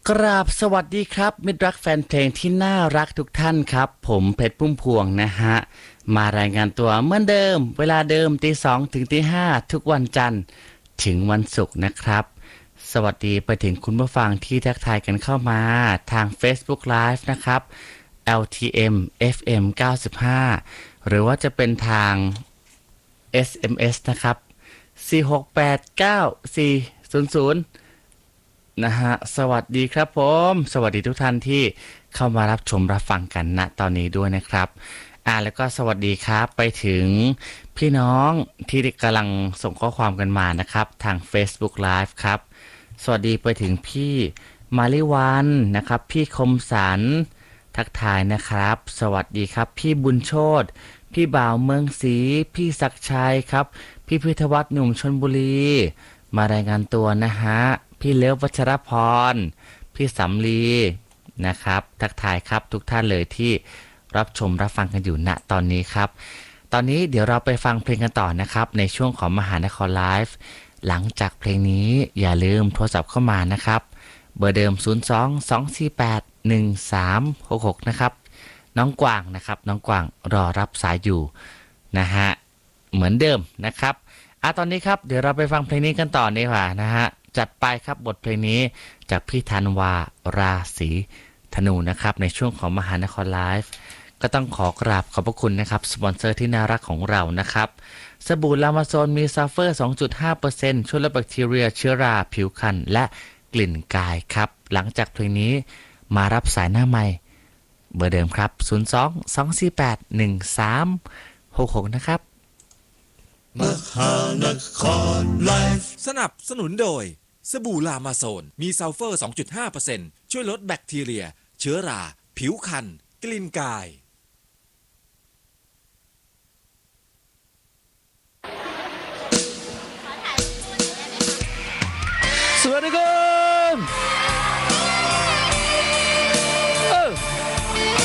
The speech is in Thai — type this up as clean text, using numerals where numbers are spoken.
กราบสวัสดีครับมิตรรักแฟนเพลงที่น่ารักทุกท่านครับผมเพชรพุ่มพวงนะฮะมารายงานตัวเหมือนเดิมเวลาเดิมตี 2ถึงตี 5ทุกวันจันทร์ถึงวันศุกร์นะครับสวัสดีไปถึงคุณผู้ฟังที่ทักทายกันเข้ามาทาง Facebook Live นะครับ LTM FM 95หรือว่าจะเป็นทาง SMS นะครับ4689400นะฮะสวัสดีครับผมสวัสดีทุกท่านที่เข้ามารับชมรับฟังกันณตอนนี้ด้วยนะครับแล้วก็สวัสดีครับไปถึงพี่น้องที่กำลังส่งข้อความกันมานะครับทาง Facebook Live ครับสวัสดีไปถึงพี่มาริวันนะครับพี่คมสันทักทายนะครับสวัสดีครับพี่บุญโชติพี่บ่าวเมืองศรีพี่ศักดิ์ชัยครับพี่พิทวัฒน์หนุ่มชลบุรีมารายงานตัวนะฮะพี่เลิฟวัชรพรพี่สำลีนะครับทักทายครับทุกท่านเลยที่รับชมรับฟังกันอยู่ณตอนนี้ครับตอนนี้เดี๋ยวเราไปฟังเพลงกันต่อนะครับในช่วงของมหานครไลฟ์หลังจากเพลงนี้อย่าลืมโทรศัพท์เข้ามานะครับเบอร์เดิม02-248-1366นะครับน้องกวางนะครับน้องกวางรอรับสายอยู่นะฮะเหมือนเดิมนะครับตอนนี้ครับเดี๋ยวเราไปฟังเพลงนี้กันต่อดีกว่านะฮะจัดไปครับบทเพลงนี้จากพี่ธันวาราศีธนูนะครับในช่วงของมหานครไลฟ์ก็ต้องขอกราบขอบพระคุณนะครับสปอนเซอร์ที่น่ารักของเรานะครับสบู่ลามาโซนมีซัลเฟอร์ 2.5% ช่วยลดแบคทีเรียเชื้อราผิวพรรณและกลิ่นกายครับหลังจากเพลงนี้มารับสายหน้าใหม่เบอร์เดิมครับ02-248-1366นะครับมหานครไลฟ์สนับสนุนโดยสบู่ลามาโซนมีซัลเฟอร์ 2.5% ช่วยลดแบคทีเรียเชื้อราผิวพรรณกลิ่นกายสวัสดีครับ